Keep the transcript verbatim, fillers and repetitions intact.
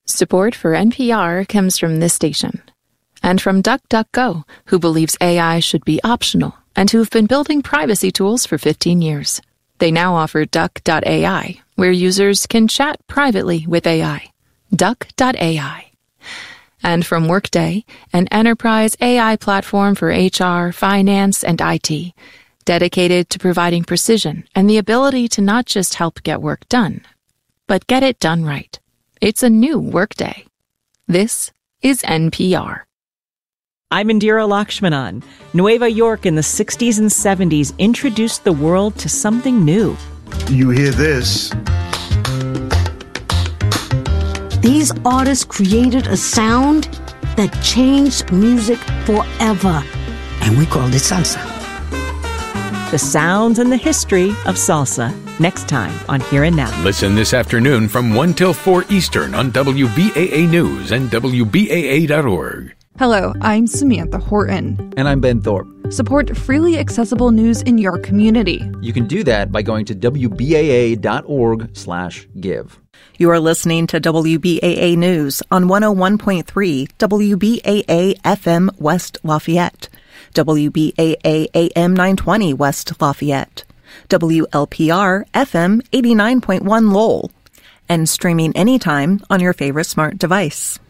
Support for N P R comes from this station. And from DuckDuckGo, who believes A I should be optional and who've been building privacy tools for fifteen years. They now offer Duck dot A I, where users can chat privately with A I. Duck dot A I. And from Workday, an enterprise A I platform for H R, finance, and I T, dedicated to providing precision and the ability to not just help get work done, but get it done right. It's a new Workday. This is N P R. I'm Indira Lakshmanan. Nueva York in the sixties and seventies introduced the world to something new. You hear this? These artists created a sound that changed music forever. And we called it salsa. The sounds and the history of salsa. Next time on Here and Now. Listen this afternoon from one till four Eastern on W B A A News and W B A A dot org. Hello, I'm Samantha Horton. And I'm Ben Thorpe. Support freely accessible news in your community. You can do that by going to W B A A dot org slash give. You are listening to W B A A News on one oh one point three W B A A F M West Lafayette, W B A A A M nine twenty West Lafayette, W L P R F M eighty-nine point one Lowell, and streaming anytime on your favorite smart device.